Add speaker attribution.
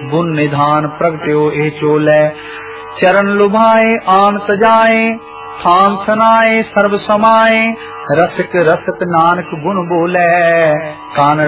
Speaker 1: गुण निधान प्रगट्यो ए चोलै। चरण लुभाए आन तजाए थान सनाए सर्व समाए। रसिक रसिक नानक गुण बोलै कान